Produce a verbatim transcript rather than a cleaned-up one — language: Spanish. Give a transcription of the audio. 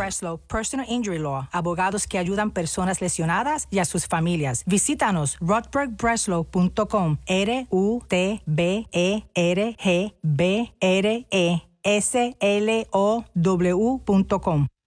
Breslow Personal Injury Law, abogados que ayudan personas lesionadas y a sus familias. Visítanos rutberg breslow punto com, R U T B E R G B R E S L O W punto com.